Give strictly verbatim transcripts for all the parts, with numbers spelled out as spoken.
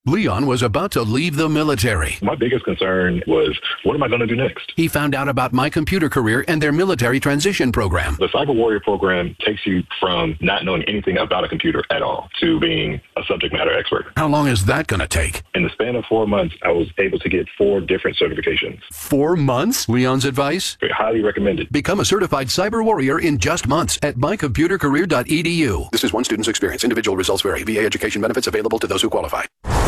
Leon was about to leave the military. My biggest concern was, what am I going to do next? He found out about My Computer Career and their military transition program. The Cyber Warrior program takes you from not knowing anything about a computer at all to being a subject matter expert. How long is that going to take? In the span of four months, I was able to get four different certifications. Four months? Leon's advice? Highly recommended. Become a certified cyber warrior in just months at my computer career dot e d u. This is one student's experience. Individual results vary. V A education benefits available to those who qualify.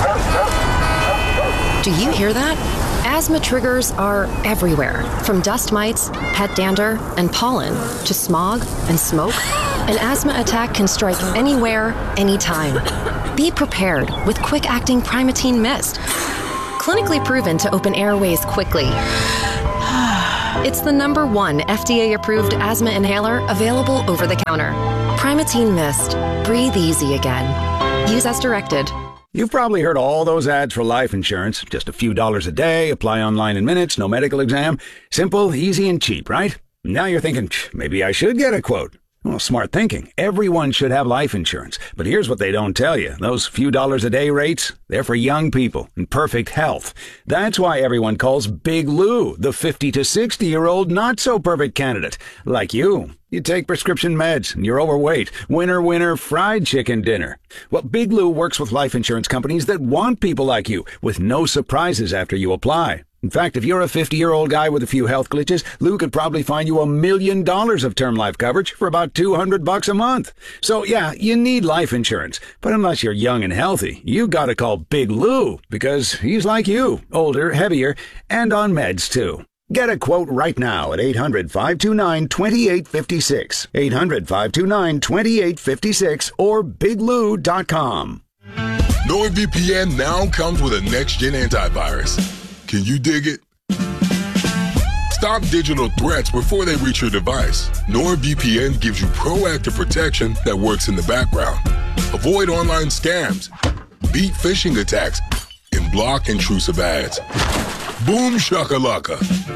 Do you hear that? Asthma triggers are everywhere, from dust mites, pet dander, and pollen, to smog and smoke. An asthma attack can strike anywhere, anytime. Be prepared with quick-acting Primatene Mist. Clinically proven to open airways quickly. It's the number one F D A-approved asthma inhaler available over the counter. Primatene Mist. Breathe easy again. Use as directed. You've probably heard all those ads for life insurance. Just a few dollars a day, apply online in minutes, no medical exam. Simple, easy, and cheap, right? Now you're thinking, maybe I should get a quote. Well, smart thinking. Everyone should have life insurance. But here's what they don't tell you. Those few dollars a day rates, they're for young people in perfect health. That's why everyone calls Big Lou the fifty to sixty-year-old not-so-perfect candidate. Like you. You take prescription meds, and you're overweight. Winner, winner, fried chicken dinner. Well, Big Lou works with life insurance companies that want people like you, with no surprises after you apply. In fact, if you're a fifty-year-old guy with a few health glitches, Lou could probably find you a million dollars of term life coverage for about two hundred bucks a month. So, yeah, you need life insurance. But unless you're young and healthy, you gotta call Big Lou, because he's like you, older, heavier, and on meds, too. Get a quote right now at eight hundred, five two nine, two eight five six, eight hundred, five two nine, two eight five six, or big lou dot com. NordVPN now comes with a next-gen antivirus. Can you dig it? Stop digital threats before they reach your device. NordVPN gives you proactive protection that works in the background. Avoid online scams, beat phishing attacks, and block intrusive ads. Boom shakalaka.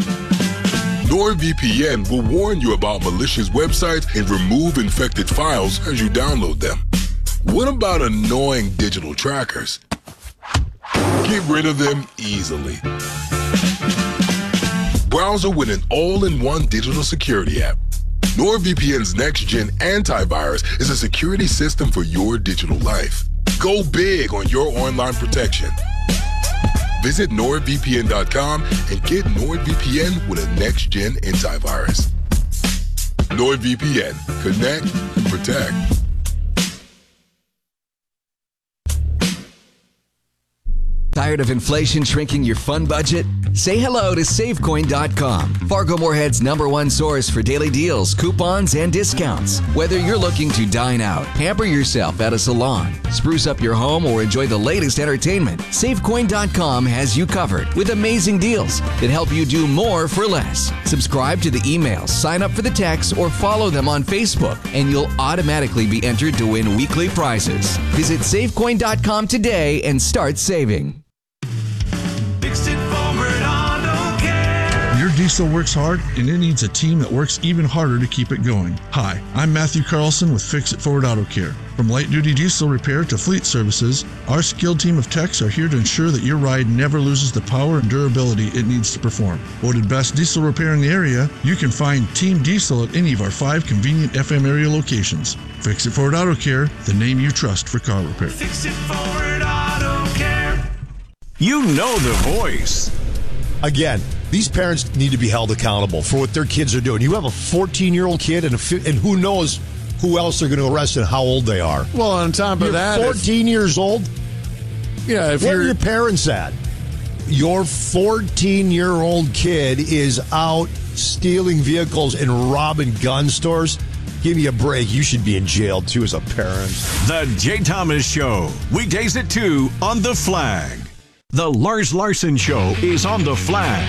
NordVPN will warn you about malicious websites and remove infected files as you download them. What about annoying digital trackers? Get rid of them easily. Browser with an all-in-one digital security app. NordVPN's next-gen antivirus is a security system for your digital life. Go big on your online protection. Visit nord v p n dot com and get NordVPN with a next-gen antivirus. NordVPN. Connect and protect. Tired of inflation shrinking your fun budget? Say hello to save coin dot com, Fargo Moorhead's number one source for daily deals, coupons, and discounts. Whether you're looking to dine out, pamper yourself at a salon, spruce up your home, or enjoy the latest entertainment, save coin dot com has you covered with amazing deals that help you do more for less. Subscribe to the emails, sign up for the texts, or follow them on Facebook, and you'll automatically be entered to win weekly prizes. Visit save coin dot com today and start saving. Your diesel works hard, and it needs a team that works even harder to keep it going. Hi, I'm Matthew Carlson with Fix-It Ford Auto Care. From light-duty diesel repair to fleet services, our skilled team of techs are here to ensure that your ride never loses the power and durability it needs to perform. Voted best diesel repair in the area, you can find Team Diesel at any of our five convenient F M area locations. Fix-It Ford Auto Care, the name you trust for car repair. Fix-It Ford Auto Care. You know the voice. Again, these parents need to be held accountable for what their kids are doing. You have a fourteen-year-old kid, and, a, and who knows who else they're going to arrest and how old they are. Well, on top of you're that, fourteen if, years old. Yeah, if where you're, are your parents at? Your fourteen-year-old kid is out stealing vehicles and robbing gun stores. Give me a break. You should be in jail, too, as a parent. The Jay Thomas Show, weekdays at two on The Flag. The Lars Larson Show is on The Flag.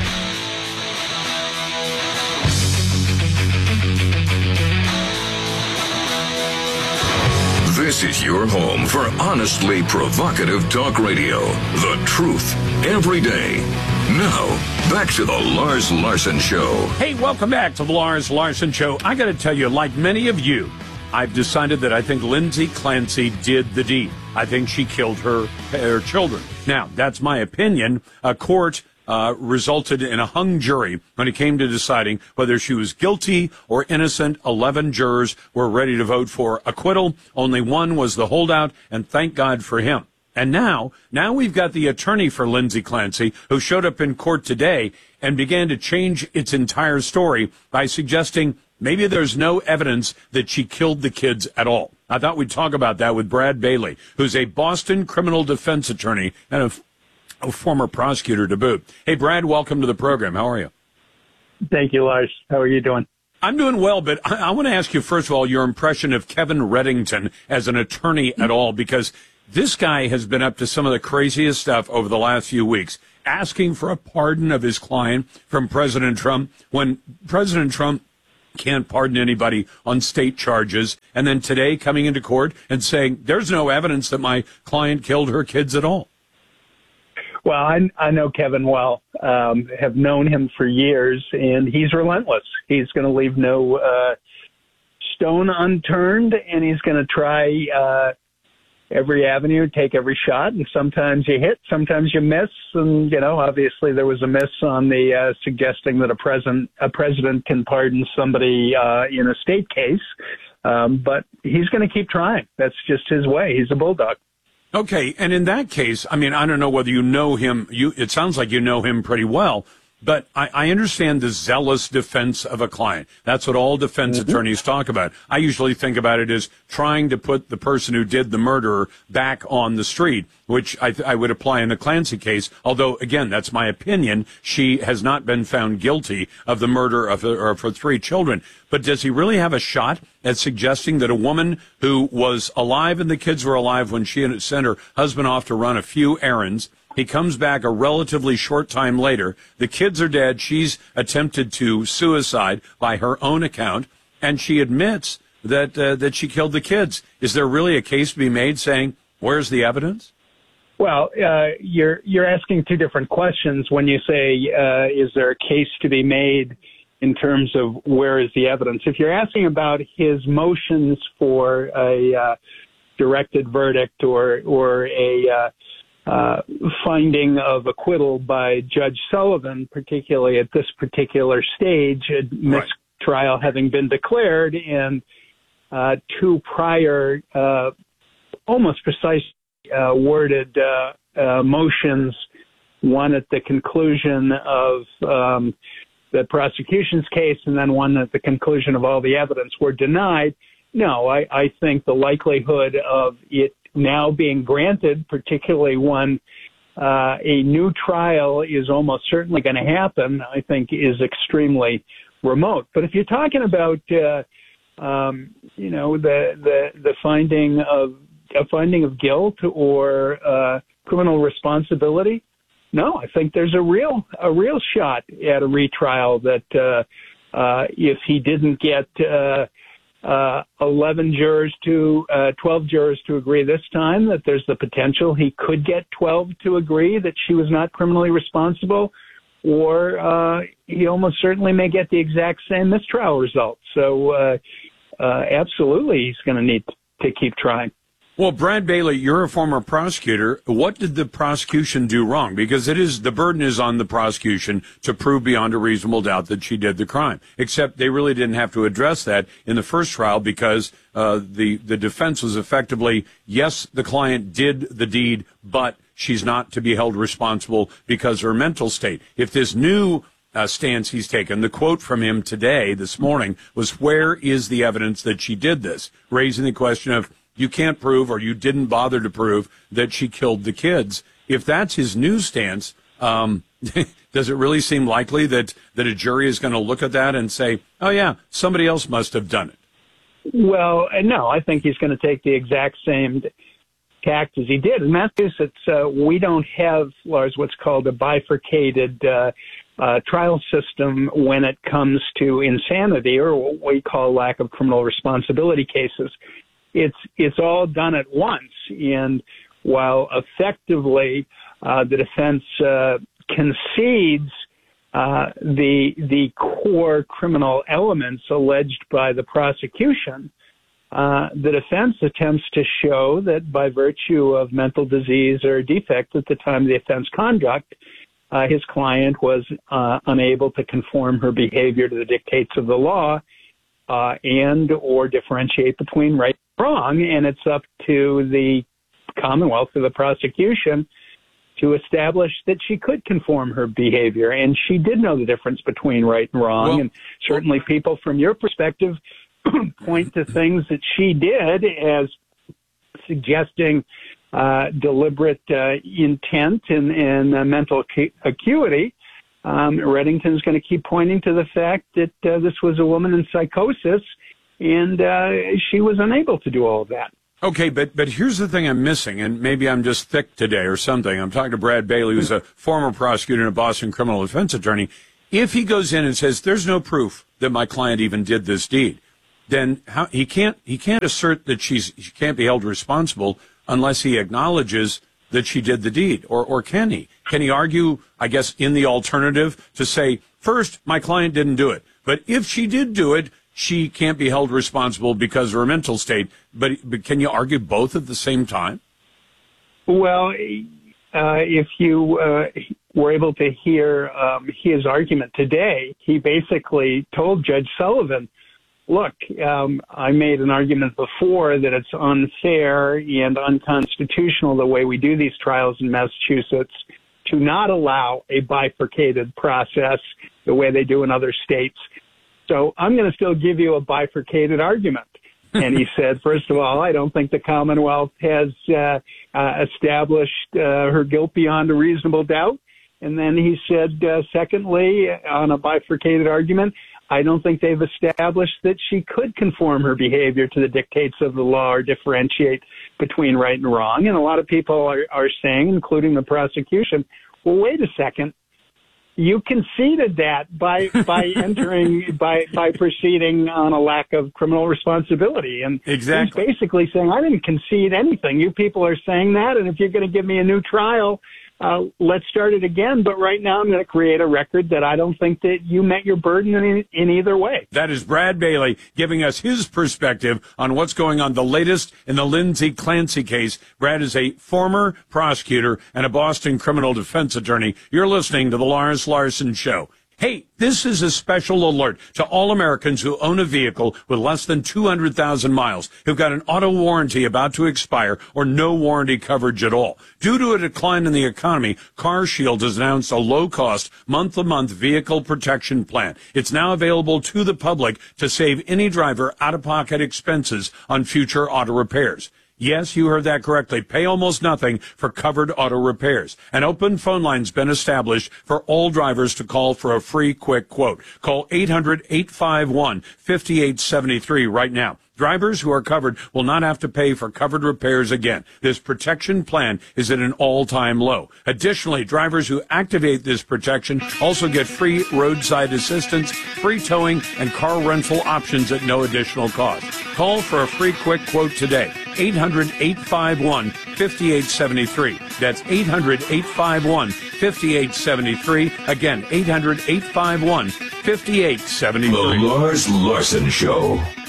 This is your home for honestly provocative talk radio. The truth, every day. Now, back to the Lars Larson Show. Hey, welcome back to the Lars Larson Show. I got to tell you, like many of you, I've decided that I think Lindsay Clancy did the deed. I think she killed her, her children. Now, that's my opinion. A court uh, resulted in a hung jury when it came to deciding whether she was guilty or innocent. Eleven jurors were ready to vote for acquittal. Only one was the holdout, and thank God for him. And now, now we've got the attorney for Lindsay Clancy, who showed up in court today and began to change its entire story by suggesting maybe there's no evidence that she killed the kids at all. I thought we'd talk about that with Brad Bailey, who's a Boston criminal defense attorney and a, a former prosecutor to boot. Hey, Brad, welcome to the program. How are you? Thank you, Lars. How are you doing? I'm doing well, but I, I want to ask you, first of all, your impression of Kevin Reddington as an attorney at all, because this guy has been up to some of the craziest stuff over the last few weeks, asking for a pardon of his client from President Trump when President Trump can't pardon anybody on state charges, and then today coming into court and saying there's no evidence that my client killed her kids at all. Well, I, I know Kevin well, um, have known him for years, and he's relentless. He's going to leave no uh, stone unturned, and he's going to try uh, every avenue, take every shot, and sometimes you hit, sometimes you miss. And, you know, obviously there was a miss on the uh, suggesting that a president, a president can pardon somebody uh, in a state case. Um, but he's going to keep trying. That's just his way. He's a bulldog. Okay. And in that case, I mean, I don't know whether you know him. You, it sounds like you know him pretty well. But I, I understand the zealous defense of a client. That's what all defense mm-hmm. attorneys talk about. I usually think about it as trying to put the person who did the murder back on the street, which I, I would apply in the Clancy case. Although, again, that's my opinion. She has not been found guilty of the murder of, her, of her three children. But does he really have a shot at suggesting that a woman who was alive and the kids were alive when she sent her husband off to run a few errands, he comes back a relatively short time later, the kids are dead, she's attempted to suicide by her own account, and she admits that uh, that she killed the kids. Is there really a case to be made saying, where's the evidence? Well, uh, you're you're asking two different questions when you say, uh, is there a case to be made in terms of where is the evidence? If you're asking about his motions for a uh, directed verdict or, or a uh, Uh, finding of acquittal by Judge Sullivan, particularly at this particular stage, a mistrial having been declared, and uh, two prior, uh, almost precise uh, worded uh, uh, motions, one at the conclusion of um, the prosecution's case and then one at the conclusion of all the evidence, were denied. No, I, I think the likelihood of it now being granted, particularly when uh, a new trial is almost certainly going to happen, I think is extremely remote. But if you're talking about, uh, um, you know, the, the the finding of a finding of guilt or uh, criminal responsibility, no, I think there's a real a real shot at a retrial that uh, uh, if he didn't get uh, Uh, eleven jurors to uh, twelve jurors to agree this time, that there's the potential he could get twelve to agree that she was not criminally responsible, or uh, he almost certainly may get the exact same mistrial result. So uh, uh, absolutely he's going to need to keep trying. Well, Brad Bailey, you're a former prosecutor. What did the prosecution do wrong? Because it is the burden is on the prosecution to prove beyond a reasonable doubt that she did the crime. Except they really didn't have to address that in the first trial because uh, the the defense was effectively, yes, the client did the deed, but she's not to be held responsible because of her mental state. If this new uh, stance he's taken, the quote from him today, this morning, was, where is the evidence that she did this? Raising the question of, you can't prove, or you didn't bother to prove, that she killed the kids. If that's his new stance, um, does it really seem likely that, that a jury is going to look at that and say, oh, yeah, somebody else must have done it? Well, no, I think he's going to take the exact same tact as he did. In Massachusetts, uh, we don't have, Lars, what's called a bifurcated uh, uh, trial system when it comes to insanity, or what we call lack of criminal responsibility cases. It's it's all done at once, and while effectively uh, the defense uh, concedes uh, the the core criminal elements alleged by the prosecution, uh, the defense attempts to show that by virtue of mental disease or defect at the time of the offense conduct, uh, his client was uh, unable to conform her behavior to the dictates of the law uh, and or differentiate between right and wrong. And it's up to the Commonwealth or the prosecution to establish that she could conform her behavior. And she did know the difference between right and wrong. Well, and certainly people from your perspective point to things that she did as suggesting uh, deliberate uh, intent and, and uh, mental acu- acuity. Um, Reddington's going to keep pointing to the fact that uh, this was a woman in psychosis, and uh, she was unable to do all of that. Okay, but but here's the thing I'm missing, and maybe I'm just thick today or something. I'm talking to Brad Bailey, who's a former prosecutor and a Boston criminal defense attorney. If he goes in and says, there's no proof that my client even did this deed, then how, he can't he can't assert that she's she can't be held responsible unless he acknowledges that she did the deed, or or can he? Can he argue, I guess, in the alternative to say, first, my client didn't do it, but if she did do it, she can't be held responsible because of her mental state. But, but can you argue both at the same time? Well, uh, if you uh, were able to hear um, his argument today, he basically told Judge Sullivan, look, um, I made an argument before that it's unfair and unconstitutional the way we do these trials in Massachusetts to not allow a bifurcated process the way they do in other states. So I'm going to still give you a bifurcated argument. And he said, first of all, I don't think the Commonwealth has uh, uh, established uh, her guilt beyond a reasonable doubt. And then he said, uh, secondly, on a bifurcated argument, I don't think they've established that she could conform her behavior to the dictates of the law or differentiate between right and wrong. And a lot of people are, are saying, including the prosecution, well, wait a second. You conceded that by by entering by by proceeding on a lack of criminal responsibility, and exactly. He's basically saying I didn't concede anything. You people are saying that, and if you're going to give me a new trial, uh, let's start it again. But right now, I'm going to create a record that I don't think that you met your burden in, in either way. That is Brad Bailey giving us his perspective on what's going on, the latest in the Lindsay Clancy case. Brad is a former prosecutor and a Boston criminal defense attorney. You're listening to the Lars Larson Show. Hey, this is a special alert to all Americans who own a vehicle with less than two hundred thousand miles, who've got an auto warranty about to expire or no warranty coverage at all. Due to a decline in the economy, CarShield has announced a low-cost, month-to-month vehicle protection plan. It's now available to the public to save any driver out-of-pocket expenses on future auto repairs. Yes, you heard that correctly. Pay almost nothing for covered auto repairs. An open phone line's been established for all drivers to call for a free quick quote. Call eight hundred, eight five one, five eight seven three right now. Drivers who are covered will not have to pay for covered repairs again. This protection plan is at an all-time low. Additionally, drivers who activate this protection also get free roadside assistance, free towing, and car rental options at no additional cost. Call for a free quick quote today. eight hundred, eight five one, five eight seven three. That's eight hundred, eight five one, five eight seven three. Again, eight hundred, eight five one, five eight seven three. The Lars Larson Show.